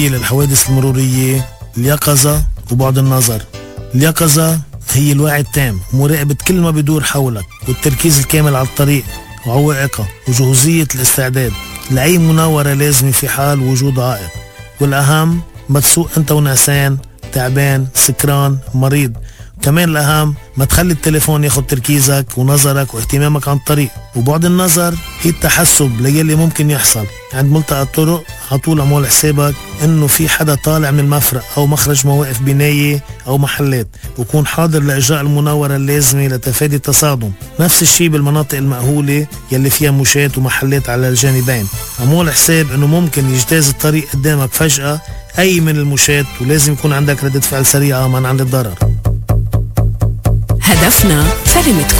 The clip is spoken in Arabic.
للحوادث المرورية اليقظة وبعد النظر. اليقظة هي الوعي التام ومراقبة كل ما بدور حولك والتركيز الكامل على الطريق وعوائقها وجهوزية الاستعداد لأي مناورة لازمة في حال وجود عائق. والأهم ما تسوق أنت ونعسان، تعبان، سكران، مريض. كمان الأهم ما تخلي التليفون ياخد تركيزك ونظرك واهتمامك عن الطريق. وبعد النظر هي التحسب ليلي ممكن يحصل عند ملتقى الطرق. عطول عمول حسابك انه في حدا طالع من المفرق او مخرج مواقف بناية او محلات، وكون حاضر لاجراء المناورة اللازمة لتفادي التصادم. نفس الشي بالمناطق المأهولة يلي فيها مشات ومحلات على الجانبين. عمول حساب انه ممكن يجتاز الطريق قدامك فجأة اي من المشات، ولازم يكون عندك ردة فعل سريعة منعا للضرر. هدفنا سلامتكم.